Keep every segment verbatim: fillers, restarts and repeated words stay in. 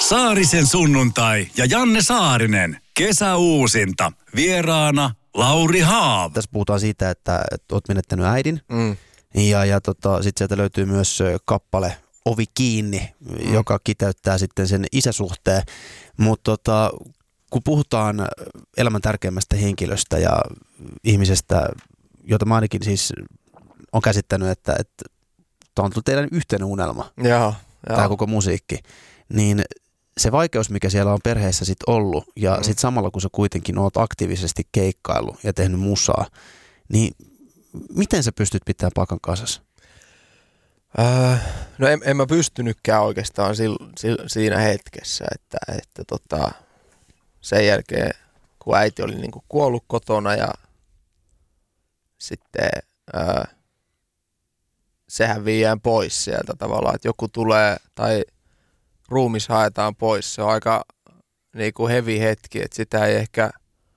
Saarisen sunnuntai ja Janne Saarinen. Kesäuusinta. Vieraana Lauri Haav. Tässä puhutaan siitä, että, että olet menettänyt äidin. Mm. Ja, ja tota, sitten sieltä löytyy myös kappale Ovi kiinni, mm. joka kiteyttää sitten sen isäsuhteen. Mutta tota, kun puhutaan elämän tärkeimmästä henkilöstä ja ihmisestä, jota mä ainakin siis on käsittänyt, että, että tämä on tullut teidän yhteinen unelma, Joo, tämä koko musiikki, niin se vaikeus, mikä siellä on perheessä sit ollut, ja mm. sitten samalla kun sä kuitenkin oot aktiivisesti keikkaillut ja tehnyt musaa, niin miten sä pystyt pitämään pakan kasassa? Öö, no en, en mä pystynytkään oikeastaan sil, sil, siinä hetkessä, että, että tota, sen jälkeen kun äiti oli niinku kuollut kotona ja sitten öö, sehän viiään pois sieltä tavallaan, että joku tulee tai ruumis haetaan pois, se on aika niinku heavy hetki, että sitä ei ehkä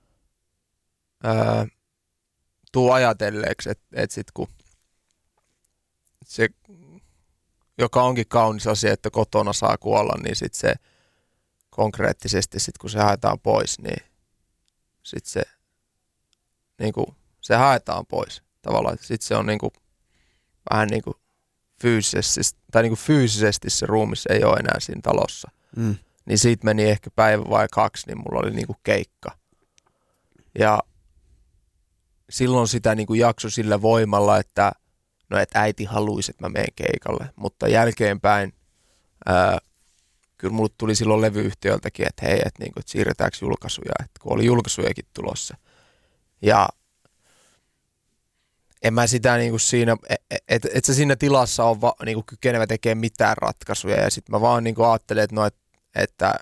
öö, tuu ajatelleeksi, että et sit kun se, joka onkin kaunis asia, että kotona saa kuolla, niin sit se konkreettisesti, sit kun se haetaan pois, niin sit se, niinku, se haetaan pois tavallaan. Sitten se on niinku, vähän niinku fyysisesti, tai niinku fyysisesti se ruumis ei ole enää siinä talossa. Mm. Niin siitä meni ehkä päivä vai kaksi, niin mulla oli niinku keikka. Ja silloin sitä niinku jakso sillä voimalla, että no, että äiti haluaisi, että mä menen keikalle, mutta jälkeenpäin ää, kyllä mulle tuli silloin levyyhtiöltäkin, että hei, että, niinku, että siirretäänkö julkaisuja, että kun oli julkaisujakin tulossa. Ja en mä sitä niinku siinä, että et, et se siinä tilassa on va, niinku kykenevä tekemään mitään ratkaisuja, ja sitten mä vaan niinku ajattelin, että no, et, että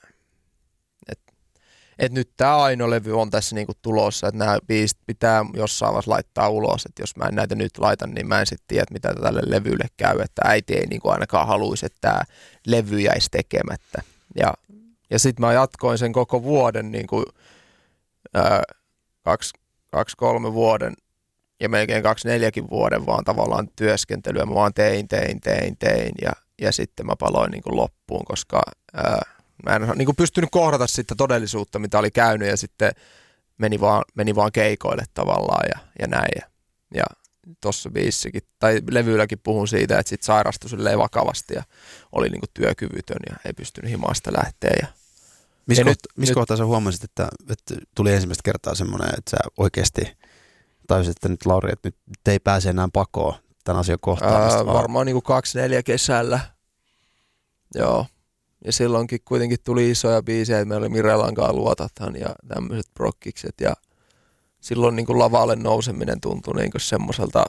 että nyt tämä ainoa levy on tässä niinku tulossa, että nämä biisit pitää jossain vaiheessa laittaa ulos, että jos mä en näitä nyt laitan, niin mä en sitten tiedä, mitä tälle levylle käy, että äiti ei niinku ainakaan haluaisi, että tämä levy jäisi tekemättä. Ja, ja sitten mä jatkoin sen koko vuoden, niinku, ää, kaksi, kaksi, kolme vuoden ja melkein kaksi, neljäkin vuoden vaan tavallaan työskentelyä. Mä vaan tein, tein, tein, tein ja, ja sitten mä paloin niinku loppuun, koska ää, mä en niin kuin pystynyt kohdata sitä todellisuutta, mitä oli käynyt, ja sitten meni vaan, meni vaan keikoille tavallaan ja, ja näin. Ja, ja tuossa biisikin, tai levyylläkin puhun siitä, että sit sairastui silleen vakavasti ja oli niin kuin työkyvytön ja ei pystynyt himaasta lähteä. Ja, missä ja koht, nyt, missä nyt, kohtaa sä huomasit, että, että tuli ensimmäistä kertaa semmoinen, että sä oikeasti tajusit, että nyt Lauri, että nyt ei pääse enää pakoon tämän asian kohtaamista? Ää, varmaan niin kuin kaksi neljä kesällä, joo. Ja silloinkin kuitenkin tuli isoja biisejä, että meillä oli Mirellankaan Luotathan ja tämmöiset prokkikset. Ja silloin niin kuin lavalle nouseminen tuntui niin kuin semmoiselta,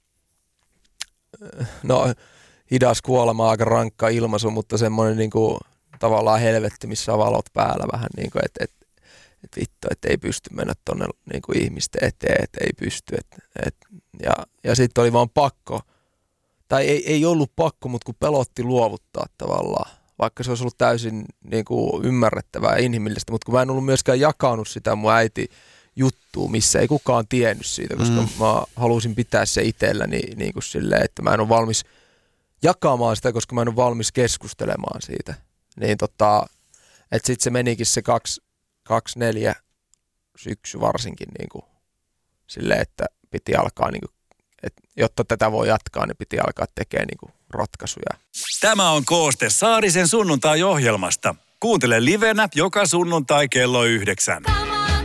no hidas kuolema, aika rankka ilmaisu, mutta semmoinen niin kuin tavallaan helvetti, missä on valot päällä vähän, niin kuin, että et, et vittu, että ei pysty mennä tuonne niin kuin ihmisten eteen, että ei pysty. Et, et, ja ja sitten oli vaan pakko, tai ei, ei ollut pakko, mutta kun pelotti luovuttaa tavallaan. Vaikka se olisi ollut täysin niin kuin ymmärrettävää ja inhimillistä, mutta kun mä en ollut myöskään jakanut sitä mun äiti juttua, missä ei kukaan tiennyt siitä, koska mm. mä halusin pitää se itselläni niin kuin silleen, että mä en ole valmis jakamaan sitä, koska mä en ole valmis keskustelemaan siitä. Niin tota, että sitten se menikin se kaksi, kaksi neljä syksy varsinkin niin kuin silleen, että piti alkaa, niin kuin, että jotta tätä voi jatkaa, niin piti alkaa tekemään niin kuin ratkaisuja. Tämä on kooste Saarisen sunnuntai-ohjelmasta. Kuuntele livenä joka sunnuntai kello yhdeksän.